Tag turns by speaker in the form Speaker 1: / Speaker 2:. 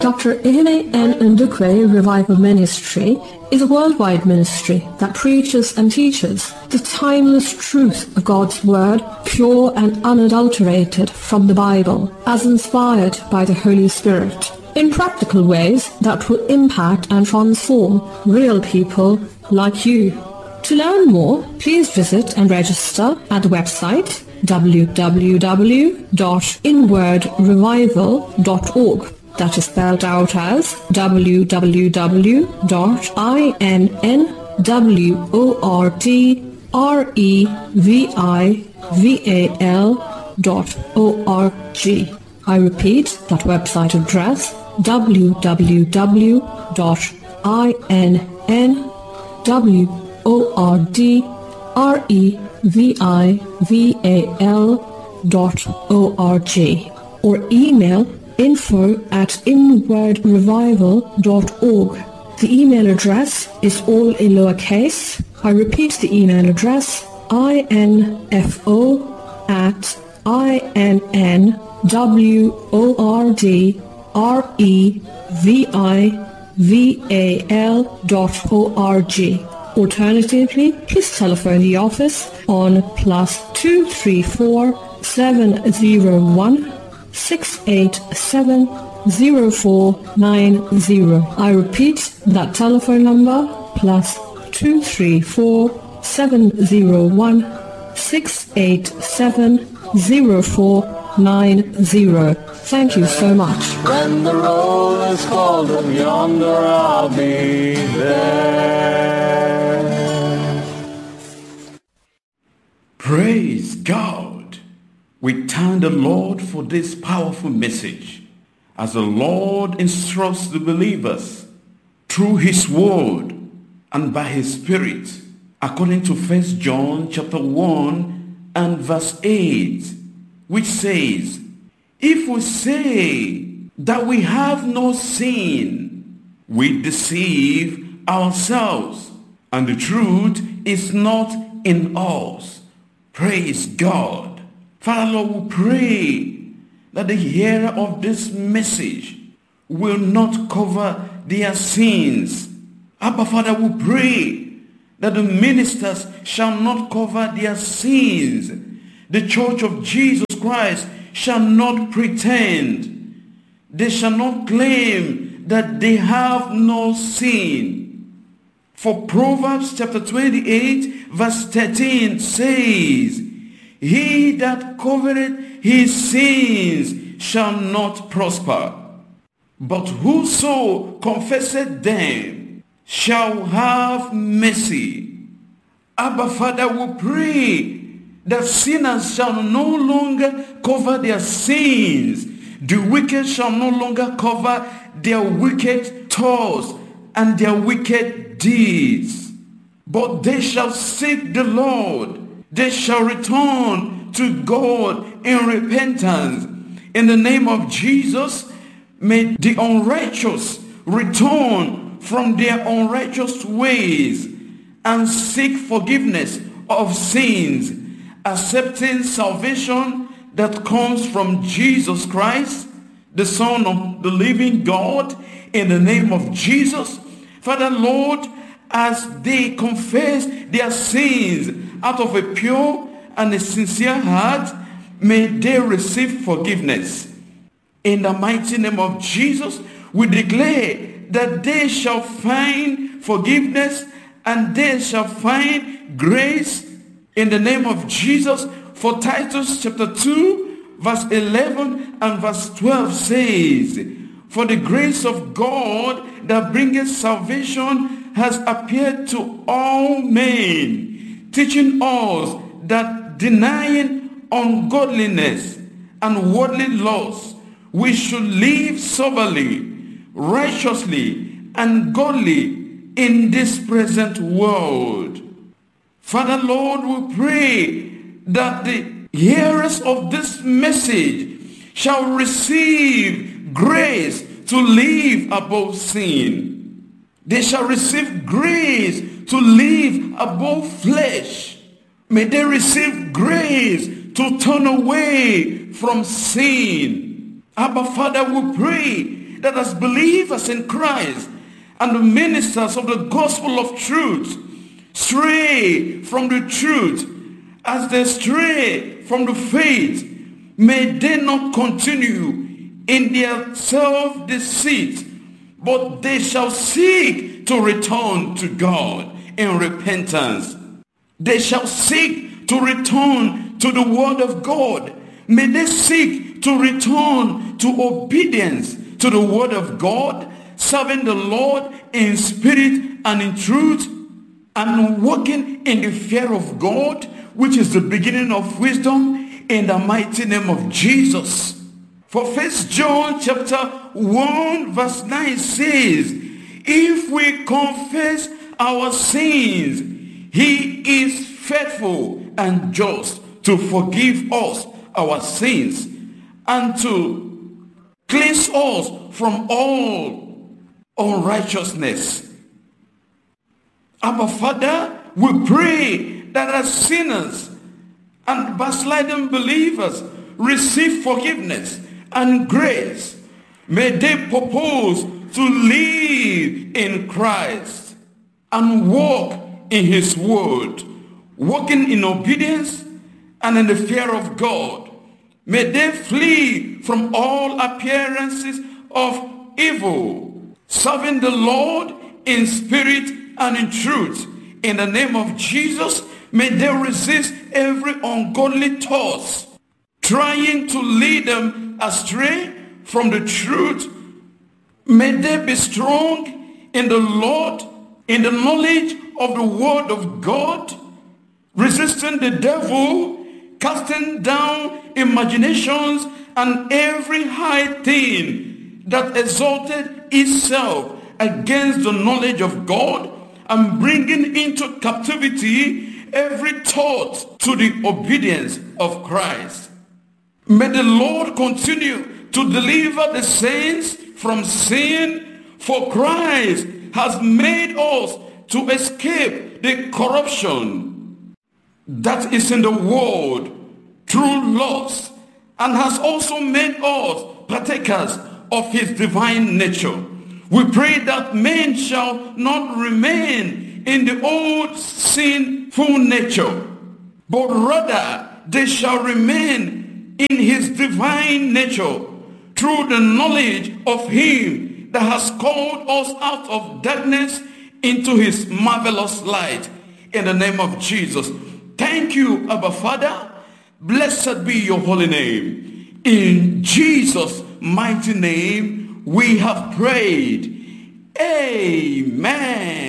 Speaker 1: Dr. Ihene N. Ndukwe Revival Ministry is a worldwide ministry that preaches and teaches the timeless truth of God's Word, pure and unadulterated from the Bible, as inspired by the Holy Spirit, in practical ways that will impact and transform real people like you. To learn more, please visit and register at the website www.inwardrevival.org. That is spelled out as www.inwardrevival.org. I repeat that website address, www.inwardrevival.org, or email info@inwardrevival.org. The email address is all in lowercase. I repeat the email address, info@inwardrevival.org. Alternatively, please telephone the office on +234 701 687-0490. I repeat that telephone number, +234 701 687-0490. Thank you so much.
Speaker 2: When the roll is called up yonder, I'll be there.
Speaker 3: Praise God. We thank the Lord for this powerful message, as the Lord instructs the believers through His Word and by His Spirit, according to 1 John chapter 1 and verse 8, which says, if we say that we have no sin, we deceive ourselves, and the truth is not in us. Praise God. Father, Lord, we pray that the hearer of this message will not cover their sins. Abba, Father, we pray that the ministers shall not cover their sins. The Church of Jesus Christ shall not pretend. They shall not claim that they have no sin. For Proverbs chapter 28 verse 13 says, he that covereth his sins shall not prosper, but whoso confesseth them shall have mercy. Abba, Father, we pray that sinners shall no longer cover their sins. The wicked shall no longer cover their wicked thoughts and their wicked deeds, but they shall seek the Lord. They shall return to God in repentance. In the name of Jesus, may the unrighteous return from their unrighteous ways and seek forgiveness of sins, accepting salvation that comes from Jesus Christ, the Son of the living God, in the name of Jesus. Father, Lord, as they confess their sins out of a pure and a sincere heart, may they receive forgiveness. In the mighty name of Jesus, we declare that they shall find forgiveness and they shall find grace in the name of Jesus. For Titus chapter 2 verse 11 and verse 12 says, for the grace of God that bringeth salvation has appeared to all men, teaching us that denying ungodliness and worldly lusts, we should live soberly, righteously, and godly in this present world. Father, Lord, we pray that the hearers of this message shall receive grace to live above sin. They shall receive grace to live above flesh. May they receive grace to turn away from sin. Abba, Father, we pray that as believers in Christ and the ministers of the gospel of truth stray from the truth, as they stray from the faith, may they not continue in their self-deceit, but they shall seek to return to God in repentance. They shall seek to return to the word of God. May they seek to return to obedience to the word of God, serving the Lord in spirit and in truth, and walking in the fear of God, which is the beginning of wisdom, in the mighty name of Jesus. For 1 John chapter 1 verse 9 says, if we confess our sins, he is faithful and just to forgive us our sins and to cleanse us from all unrighteousness. Abba Father, we pray that as sinners and backsliding believers receive forgiveness and grace, may they propose to live in Christ and walk in his word, walking in obedience and in the fear of God. May they flee from all appearances of evil, serving the Lord in spirit and in truth. In the name of Jesus, may they resist every ungodly thought trying to lead them astray from the truth. May they be strong in the Lord, in the knowledge of the word of God, resisting the devil, casting down imaginations and every high thing that exalted itself against the knowledge of God, and bringing into captivity every thought to the obedience of Christ. May the Lord continue to deliver the saints from sin, for Christ has made us to escape the corruption that is in the world through lust, and has also made us partakers of his divine nature. We pray that men shall not remain in the old sinful nature, but rather they shall remain in his divine nature through the knowledge of him that has called us out of darkness into his marvelous light. In the name of Jesus. Thank you, Abba Father. Blessed be your holy name. In Jesus' mighty name we have prayed. Amen.